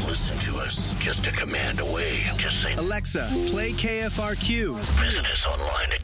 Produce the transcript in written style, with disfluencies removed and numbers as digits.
listen to us just a command away. Just say, Alexa, play KFRQ. Visit us online at